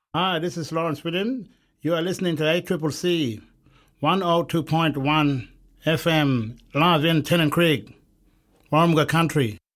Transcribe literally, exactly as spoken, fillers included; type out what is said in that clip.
Hi, this is Lawrence Whitten. You are listening to A C C C one oh two point one F M live in Tennant Creek, Warumga Country.